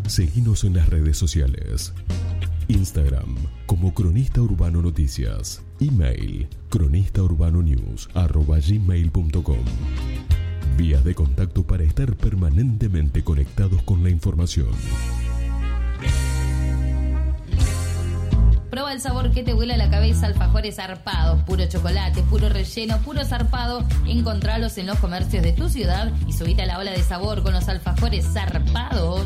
Seguinos en las redes sociales. Instagram como Cronista Urbano Noticias. Email cronistaurbanonnews@gmail.com. Vías de contacto para estar permanentemente conectados con la información. Proba el sabor que te vuela la cabeza, alfajores zarpados, puro chocolate, puro relleno, puro zarpado. Encontralos en los comercios de tu ciudad y subite a la ola de sabor con los alfajores zarpados.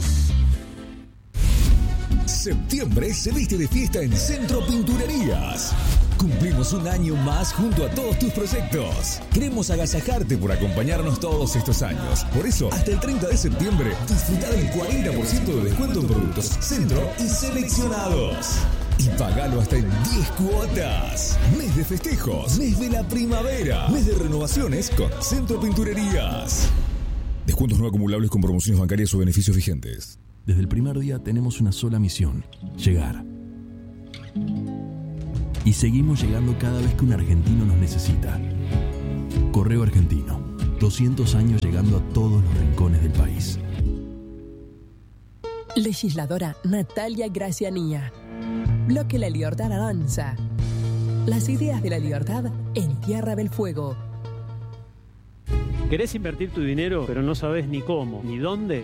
Septiembre se viste de fiesta en Centro Pinturerías. Cumplimos un año más junto a todos tus proyectos. Queremos agasajarte por acompañarnos todos estos años. Por eso, hasta el 30 de septiembre, disfruta del 40% de descuento en productos Centro y seleccionados. Y pagalo hasta en 10 cuotas. Mes de festejos, mes de la primavera, mes de renovaciones con Centro Pinturerías. Descuentos no acumulables con promociones bancarias o beneficios vigentes. Desde el primer día tenemos una sola misión: llegar. Y seguimos llegando cada vez que un argentino nos necesita. Correo Argentino, 200 años llegando a todos los rincones del país. Legisladora Natalia Gracianía. Bloque La Libertad avanza. Las ideas de la libertad en Tierra del Fuego. ¿Querés invertir tu dinero, pero no sabes ni cómo, ni dónde?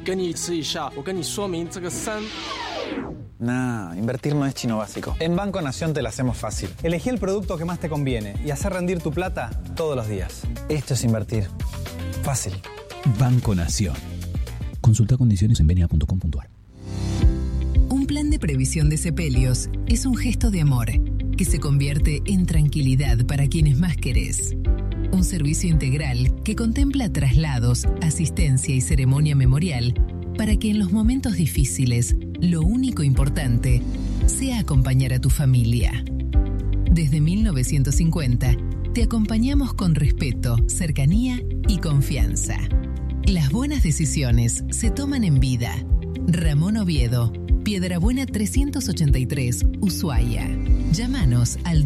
Nah, invertir no es chino básico. En Banco Nación te la hacemos fácil. Elegí el producto que más te conviene y hacer rendir tu plata todos los días. Esto es invertir. Fácil. Banco Nación. Consulta condiciones en bna.com.ar. Un plan de previsión de sepelios es un gesto de amor que se convierte en tranquilidad para quienes más querés. Un servicio integral que contempla traslados, asistencia y ceremonia memorial para que en los momentos difíciles lo único importante sea acompañar a tu familia. Desde 1950 te acompañamos con respeto, cercanía y confianza. Las buenas decisiones se toman en vida. Ramón Oviedo, Piedrabuena 383, Ushuaia. Llámanos al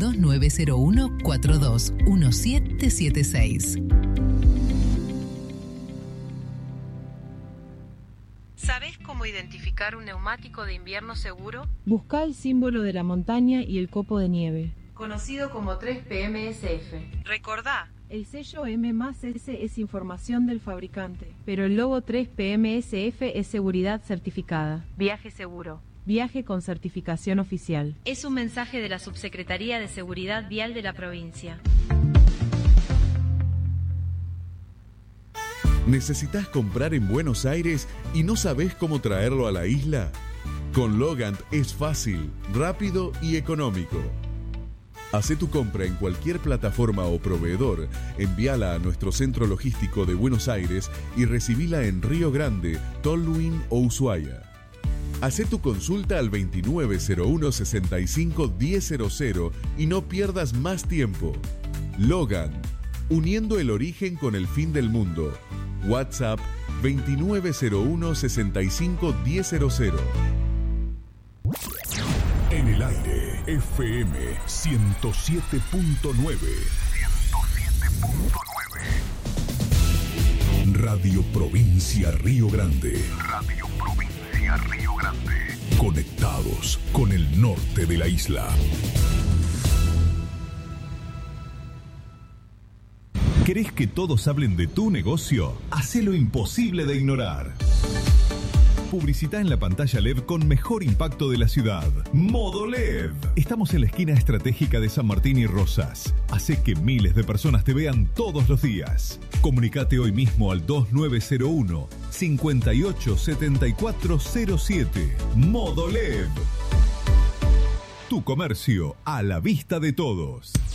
2901-421776. ¿Sabés cómo identificar un neumático de invierno seguro? Busca el símbolo de la montaña y el copo de nieve, conocido como 3PMSF. Recordá. El sello M+S es información del fabricante, pero el logo 3PMSF es seguridad certificada. Viaje seguro. Viaje con certificación oficial. Es un mensaje de la Subsecretaría de Seguridad Vial de la provincia. ¿Necesitas comprar en Buenos Aires y no sabés cómo traerlo a la isla? Con Logant es fácil, rápido y económico. Hacé tu compra en cualquier plataforma o proveedor, envíala a nuestro centro logístico de Buenos Aires y recibila en Río Grande, Tolwyn o Ushuaia. Hacé tu consulta al 2901-65-1000 y no pierdas más tiempo. Logan, uniendo el origen con el fin del mundo. WhatsApp 2901-65-1000. En el aire, FM 107.9. Radio Provincia Río Grande. Radio Provincia Río Grande. Conectados con el norte de la isla. ¿Querés que todos hablen de tu negocio? Hacé lo imposible de ignorar. Publicita en la pantalla LED con mejor impacto de la ciudad. Modo LED. Estamos en la esquina estratégica de San Martín y Rosas. Hacé que miles de personas te vean todos los días. Comunicate hoy mismo al 2901 587407. Modo LED. Tu comercio a la vista de todos.